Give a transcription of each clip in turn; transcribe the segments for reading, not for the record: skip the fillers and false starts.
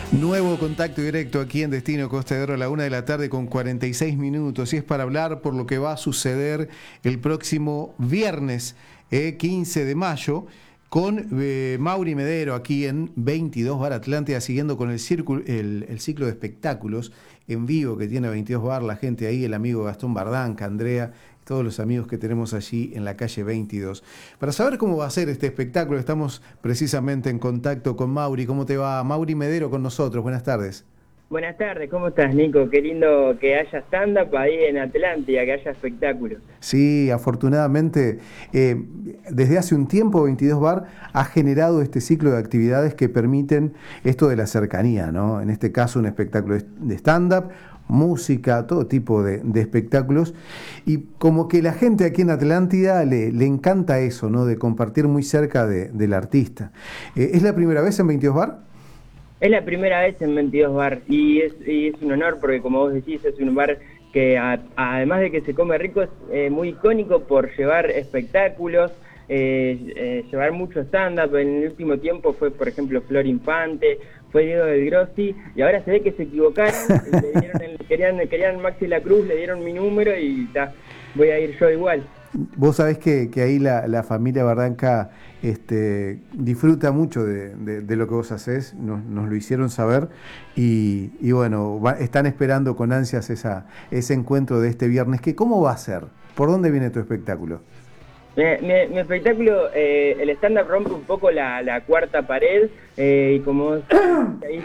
Nuevo contacto directo aquí en Destino Costa de Oro a la 1 de la tarde con 46 minutos y es para hablar por lo que va a suceder el próximo viernes 15 de mayo con Mauri Medero aquí en 22 Bar Atlántida, siguiendo con el ciclo de espectáculos en vivo que tiene 22 Bar, la gente ahí, el amigo Gastón Bardanca, Andrea, todos los amigos que tenemos allí en la calle 22. Para saber cómo va a ser este espectáculo, estamos precisamente en contacto con Mauri. ¿Cómo te va? Mauri Medero con nosotros. Buenas tardes. Buenas tardes, ¿cómo estás, Nico? Qué lindo que haya stand-up ahí en Atlántida, que haya espectáculos. Sí, afortunadamente, desde hace un tiempo 22 Bar ha generado este ciclo de actividades que permiten esto de la cercanía, ¿no? En este caso un espectáculo de stand-up, música, todo tipo de espectáculos, y como que la gente aquí en Atlántida le encanta eso, ¿no? De compartir muy cerca del artista. ¿Es la primera vez en 22 Bar? Es la primera vez en 22 Bar y es un honor porque, como vos decís, es un bar que además de que se come rico, es muy icónico por llevar espectáculos, llevar mucho stand-up. En el último tiempo fue, por ejemplo, Flor Infante, fue Diego del Grossi, y ahora se ve que se equivocaron, querían Maxi La Cruz, le dieron mi número y voy a ir yo igual. Vos sabés que ahí la familia Bardanca disfruta mucho de lo que vos hacés, nos lo hicieron saber y bueno, están esperando con ansias ese encuentro de este viernes. ¿Cómo va a ser? ¿Por dónde viene tu espectáculo? Mi espectáculo, el stand-up rompe un poco la cuarta pared y como ahí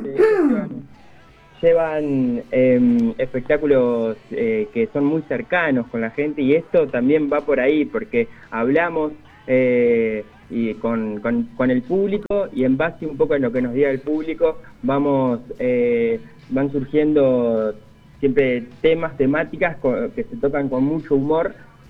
llevan espectáculos que son muy cercanos con la gente, y esto también va por ahí porque hablamos y con el público, y en base un poco a lo que nos diga el público van surgiendo siempre temáticas que se tocan con mucho humor,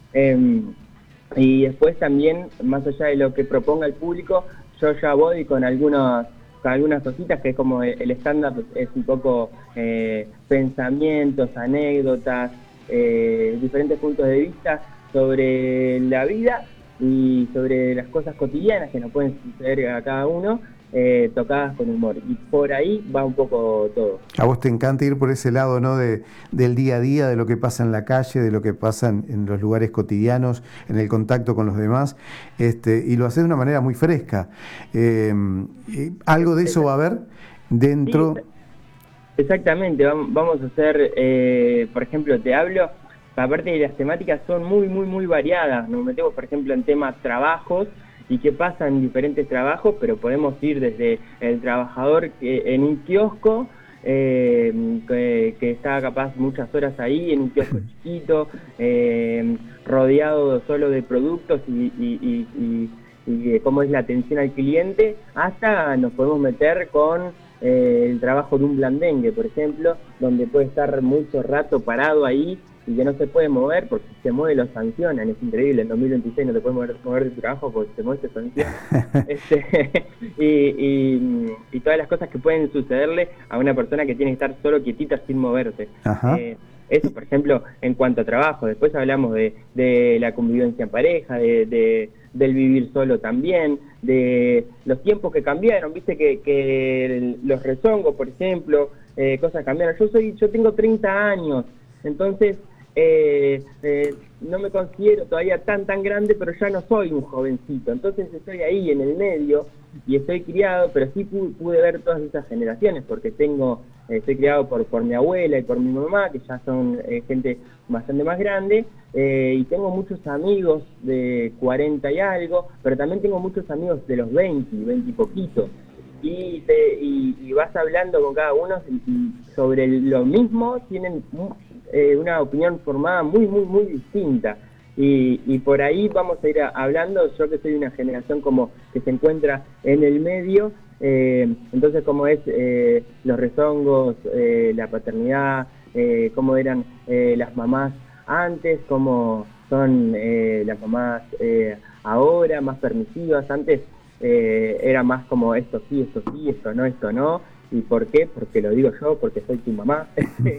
y después también, más allá de lo que proponga el público, yo ya voy con algunas cositas, que es como el stand-up es un poco pensamientos, anécdotas, diferentes puntos de vista sobre la vida y sobre las cosas cotidianas que nos pueden suceder a cada uno, tocadas con humor. Y por ahí va un poco todo. A vos te encanta ir por ese lado, ¿no? Del día a día, de lo que pasa en la calle, de lo que pasa en los lugares cotidianos, en el contacto con los demás, y lo haces de una manera muy fresca. ¿Algo de eso va a haber dentro? Sí, exactamente, vamos a hacer, por ejemplo, te hablo, aparte de las temáticas son muy variadas. Nos metemos, por ejemplo, en temas trabajos y qué pasa en diferentes trabajos, pero podemos ir desde el trabajador en un kiosco, que está capaz muchas horas ahí, en un kiosco chiquito, rodeado solo de productos y de cómo es la atención al cliente, hasta nos podemos meter con el trabajo de un blandengue, por ejemplo, donde puede estar mucho rato parado ahí y que no se puede mover, porque si se mueve lo sancionan. Es increíble, en 2026 no te puedes mover de tu trabajo porque si se mueve te sancionan. Y todas las cosas que pueden sucederle a una persona que tiene que estar solo quietita sin moverse. Eso, por ejemplo, en cuanto a trabajo. Después hablamos de la convivencia en pareja, del vivir solo también, de los tiempos que cambiaron. Viste que los rezongos, por ejemplo, cosas cambiaron. Yo tengo 30 años, entonces no me considero todavía tan grande, pero ya no soy un jovencito. Entonces estoy ahí en el medio y estoy criado, pero sí pude ver todas esas generaciones, porque estoy criado por mi abuela y por mi mamá, que ya son gente bastante más grande, y tengo muchos amigos de 40 y algo, pero también tengo muchos amigos de los 20 y poquito. Y vas hablando con cada uno y sobre lo mismo tienen una opinión formada muy distinta, y por ahí vamos a ir hablando. Yo que soy una generación como que se encuentra en el medio, entonces como es los rezongos, la paternidad, cómo eran las mamás antes, cómo son las mamás ahora, más permisivas. Antes era más como esto sí, esto no. ¿Y por qué? Porque lo digo yo, porque soy tu mamá.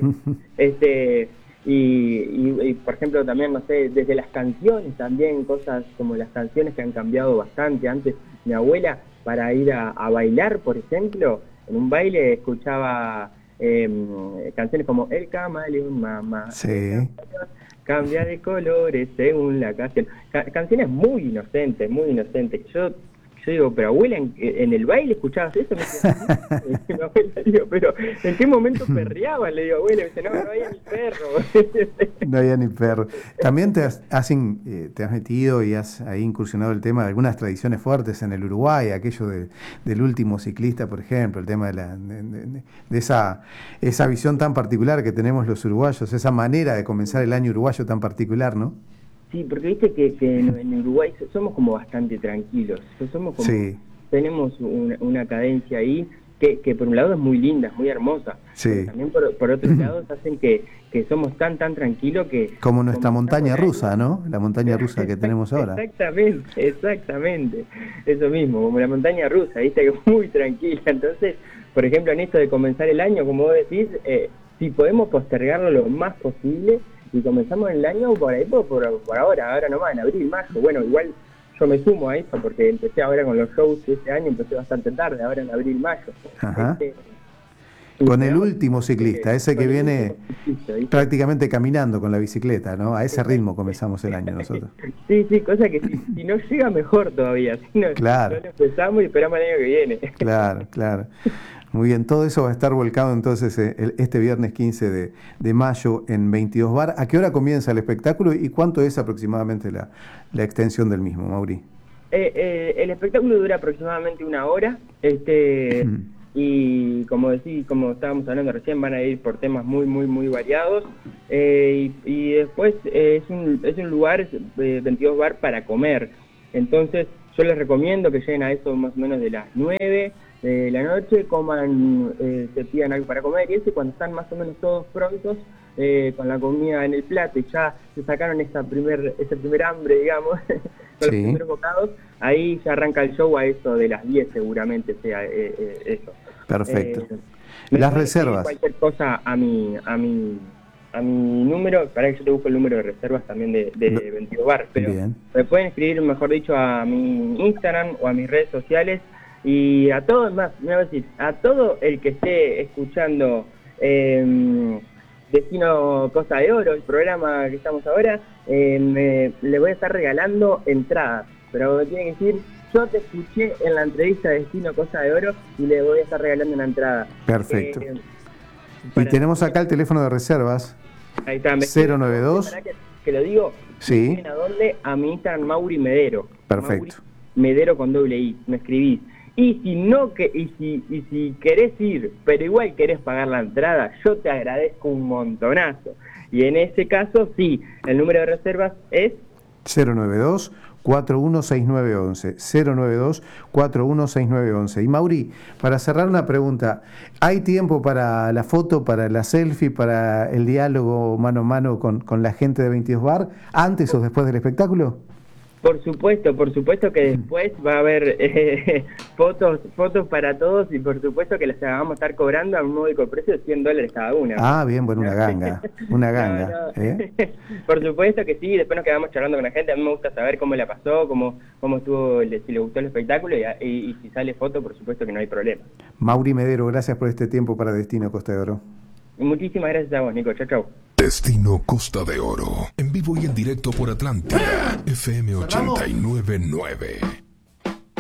Y por ejemplo también, no sé, desde las canciones también, cosas como las canciones que han cambiado bastante. Antes mi abuela, para ir a bailar, por ejemplo, un baile escuchaba canciones como El Camaleón, Mamá, sí. Cambia de colores según la canción. Canciones muy inocentes, muy inocentes. Yo digo, pero abuela, ¿en el baile escuchabas eso? Me dice, mi abuela, digo, pero ¿en qué momento perreaban? Le digo, abuela, me dice, no había ni perro. No había ni perro. También te has metido y has ahí incursionado el tema de algunas tradiciones fuertes en el Uruguay, aquello del último ciclista, por ejemplo, el tema de esa visión tan particular que tenemos los uruguayos, esa manera de comenzar el año uruguayo tan particular, ¿no? Sí, porque viste que en Uruguay somos como bastante tranquilos, somos como, sí. Tenemos una cadencia ahí que por un lado es muy linda, es muy hermosa, sí. Pero también por otros lados hacen que somos tan tranquilos que... Como nuestra montaña rusa, ¿no? La montaña rusa que tenemos ahora. Exactamente, eso mismo, como la montaña rusa, viste, que es muy tranquila. Entonces, por ejemplo, en esto de comenzar el año, como vos decís, si podemos postergarlo lo más posible, y comenzamos el año por ahí, por ahora nomás, en abril, mayo. Bueno, igual yo me sumo a eso porque empecé ahora con los shows este año, empecé bastante tarde, ahora en abril, mayo. Ajá. Con el último ciclista, ese que viene prácticamente caminando con la bicicleta, ¿no? A ese ritmo comenzamos el año nosotros. Sí, cosa que si no llega mejor todavía, si no, claro. No lo empezamos y esperamos el año que viene. Claro. Muy bien, todo eso va a estar volcado entonces este viernes 15 de mayo en 22 Bar. ¿A qué hora comienza el espectáculo y cuánto es aproximadamente la extensión del mismo, Mauri? El espectáculo dura aproximadamente 1 hora, y como estábamos hablando recién, van a ir por temas muy variados, y después es un lugar, 22 Bar, para comer. Entonces yo les recomiendo que lleguen a eso más o menos de las 9 de la noche, coman, se pidan algo para comer, y eso cuando están más o menos todos prontos, con la comida en el plato y ya se sacaron ese primer hambre, digamos, con los primeros bocados, ahí ya arranca el show a eso de las 10 seguramente sea eso. Perfecto. Las reservas. Cualquier cosa a mi número, para que yo te busco el número de reservas también de 22 Bar, pero bien. Me pueden escribir, mejor dicho, a mi Instagram o a mis redes sociales. Y a todo, más, me voy a decir, a todo el que esté escuchando Destino Costa de Oro, el programa que estamos ahora, le voy a estar regalando entradas. Pero me tiene que decir, yo te escuché en la entrevista de Destino Costa de Oro y le voy a estar regalando una entrada. Perfecto. Y tenemos acá el teléfono de reservas. Ahí está. 092. Que lo digo. Sí. ¿A dónde? A mi Instagram, Mauri Medero. Perfecto. Mauri Medero con doble I. Me escribís. Y si querés ir, pero igual querés pagar la entrada, yo te agradezco un montonazo. Y en ese caso, sí, el número de reservas es 092-416911. 092-416911. Y Mauri, para cerrar una pregunta, ¿hay tiempo para la foto, para la selfie, para el diálogo mano a mano con la gente de 22 Bar, antes o después del espectáculo? Por supuesto que después va a haber fotos para todos, y por supuesto que las vamos a estar cobrando a un módico precio de $100 cada una. Ah, bien, bueno, una ganga. No. Por supuesto que sí, después nos quedamos charlando con la gente. A mí me gusta saber cómo la pasó, cómo estuvo, si le gustó el espectáculo, y si sale foto, por supuesto que no hay problema. Mauri Medero, gracias por este tiempo para Destino Costa de Oro. Muchísimas gracias a vos, Nico. Chau. Destino Costa de Oro, en vivo y en directo por Atlántida, FM 89.9.